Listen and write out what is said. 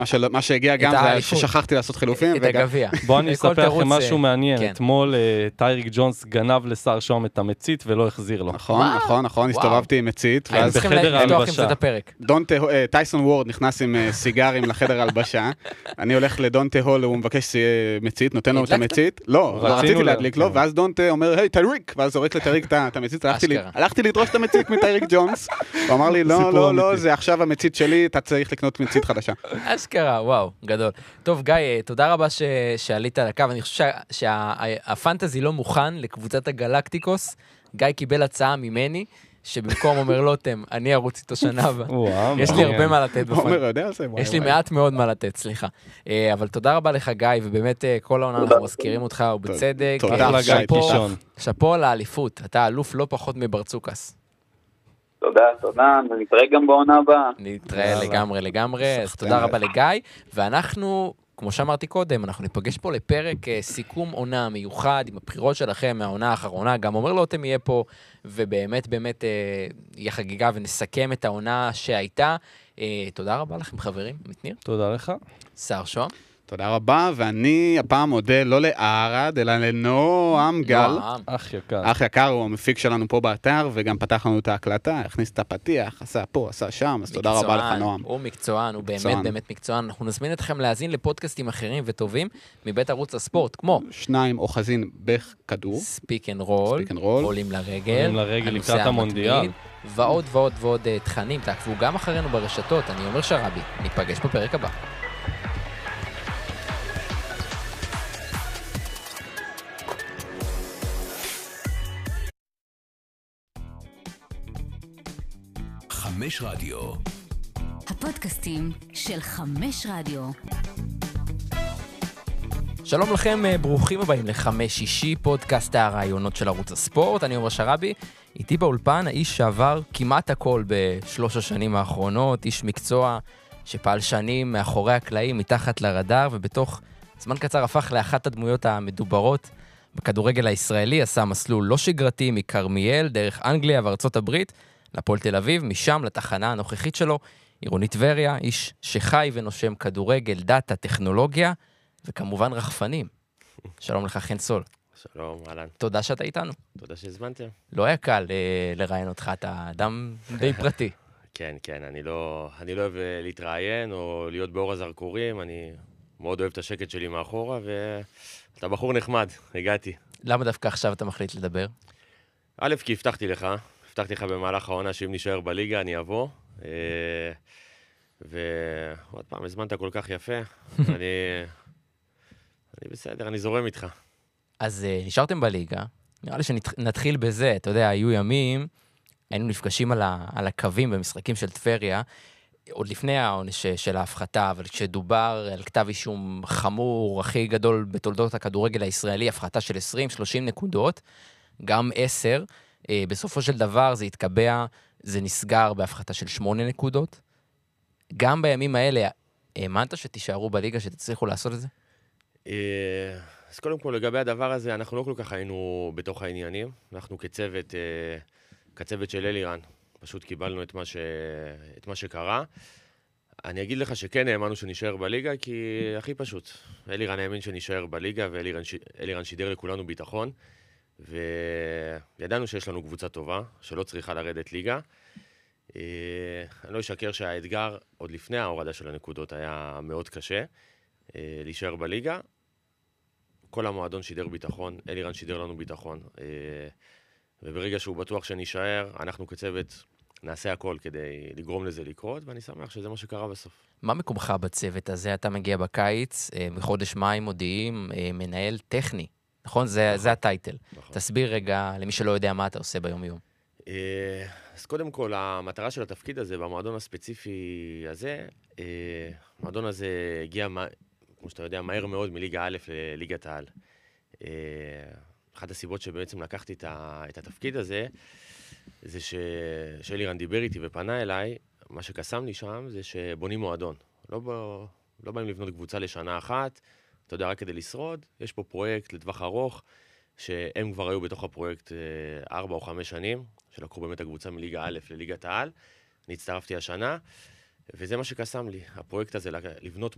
מה שהגיע גם זה ששכחתי לעשות חילופים. את הגביע. בוא אני אספר לכם משהו מעניין. אתמול טייריק ג'ונס גנב לשר שום את המצית ולא החזיר לו. נכון, הסתובבתי עם מצית. היינו צריכים לפתוח עם זה את הפרק. טייסון וורד נכנס עם סיגרים לחדר הלבשה. אני הולך לדונטה הול, הוא מבקש מצית, נותן לו את המצית. לא, רציתי להדליק לו, ואז דונטה אומר, היי, טייריק, ואז זורק לטייריק את המצית. הלכתי לדרוש את המצית מטייריק ג'ונס. הוא אמר לי, לא, זה עכשיו המצית שלי, אתה צריך לקנות מצית חדשה. אשכרה, וואו, גדול. טוב, גיא, תודה רבה שעלית על הקו. אני חושב שהפנטזי לא מוכן לקבוצת הגלקטיקוס. גיא קיבל הצעה ממני, שבמקום אומר לוטם, אני ארוץ איתו שנה הבאה. יש לי הרבה מה לתת בפנטזי. יש לי מעט מאוד מה לתת, סליחה. אבל תודה רבה לך, גיא, ובאמת כל העונה אנחנו מזכירים אותך, ובצדק. תודה לגיא קישון. שפו על האליפות, אתה אלוף לא פחות מברצוקס. תודה, ונתראה גם בעונה הבאה. נתראה לגמרי, אז תודה רבה לגיא, ואנחנו, כמו שאמרתי קודם, אנחנו ניפגש פה לפרק סיכום עונה מיוחד, עם הבחירות שלכם מהעונה האחרונה, גם אומר לו אתם יהיה פה, ובאמת יהיה חגיגה, ונסכם את העונה שהייתה. תודה רבה לכם חברים, מתניר. תודה לך. שר שום. תודה רבה, ואני הפעם מודה לא לערד, אלא לנועם גל. אח יקר. אח יקר הוא המפיק שלנו פה באתר, וגם פתח לנו את ההקלטה, הכניס את הפתיח, עשה פה, עשה שם, אז תודה רבה לך נועם. הוא מקצוען, הוא באמת מקצוען. אנחנו נזמין אתכם להאזין לפודקאסטים אחרים וטובים, מבית ערוץ הספורט, כמו 2 אוחזין בכדור. ספיק אנד רול, עולים לרגל, לקראת המונדיאל. ועוד תכנים, תעקבו גם אחרינו ברשתות, אני אומר שרבי, ניפגש בפרק הבא. חמש רדיו. הפודקאסטים של 5 רדיו. שלום לכם, ברוכים הבאים ל5 פודקאסט הרעיונות של ערוץ הספורט. אני אומר שרבי, איתי באולפן האיש שעבר כמעט הכל ב3 השנים האחרונות, איש מקצוע שפעל שנים מאחורי הקלעים, מתחת לרדאר, ובתוך זמן קצר הפך לאחת הדמויות המדוברות בכדורגל הישראלי, עשה מסלול לא שגרתי מקרמיאל, דרך אנגליה וארצות הברית, לפועל תל אביב, משם לתחנה הנוכחית שלו, עירוני טבריה, איש שחי ונושם כדורגל, דאטה, טכנולוגיה, וכמובן רחפנים. שלום לך חן סול. שלום, אהלן. תודה שאתה איתנו. תודה שהזמנתם. לא היה קל לראיין אותך, אתה אדם די פרטי. כן, אני לא אוהב להתראיין או להיות באור הזרקורים, אני מאוד אוהב את השקט שלי מאחורה, ואתה בחור נחמד, הגעתי. למה דווקא עכשיו אתה מחליט לדבר? א', כי הבטחתי לך במהלך העונה שאם נשאר בליגה אני אבוא, ועוד פעם, הזמנת כל כך יפה, אני בסדר, אני זורם איתך. אז נשארתם בליגה, נראה לי שנתחיל בזה, אתה יודע, היו ימים, היינו נפגשים על הקווים במשחקים של טבריה, עוד לפני העונש של ההפחתה, אבל כשדובר על כתב אישום חמור, הכי גדול בתולדות הכדורגל הישראלי, הפחתה של 20-30 נקודות, גם 10, בסופו של דבר זה התקבע, זה נסגר בהפחתה של 8 נקודות. גם בימים האלה, האמנת שתישארו בליגה, שתצליחו לעשות את זה? אז קודם כל, לגבי הדבר הזה, אנחנו לא כל כך היינו בתוך העניינים. אנחנו כצוות של אלירן, פשוט קיבלנו את מה שקרה. אני אגיד לך שכן האמנו שנשאר בליגה, כי הכי פשוט. אלירן האמין שנשאר בליגה, ואלירן שידר לכולנו ביטחון. וידענו שיש לנו קבוצה טובה, שלא צריכה לרדת ליגה. אני לא אשקר שהאתגר, עוד לפני ההורדה של הנקודות, היה מאוד קשה להישאר בליגה. כל המועדון שידר ביטחון, אלירן שידר לנו ביטחון. וברגע שהוא בטוח שנשאר, אנחנו כצוות נעשה הכל כדי לגרום לזה לקרות, ואני שמח שזה מה שקרה בסוף. מה מקומך בצוות הזה? אתה מגיע בקיץ, מחודש מאי מודיעים, מנהל טכני. נכון? זה הטייטל. תסביר רגע למי שלא יודע מה אתה עושה ביום יום. אז קודם כל, המטרה של התפקיד הזה, במועדון הספציפי הזה, המועדון הזה הגיע, כמו שאתה יודע, מהר מאוד מליגה א' לליגת העל. אחת הסיבות שבעצם לקחתי את התפקיד הזה, זה שאלירן דיבר איתי ופנה אליי, מה שקסם לי שם זה שבונים מועדון. לא באים לבנות קבוצה לשנה אחת, אתה יודע, רק כדי לשרוד, יש פה פרויקט לטווח ארוך, שהם כבר היו בתוך הפרויקט 4 או 5 שנים, שלקחו באמת הקבוצה מליגה א' לליגת העל. אני הצטרפתי השנה, וזה מה שקסם לי. הפרויקט הזה, לבנות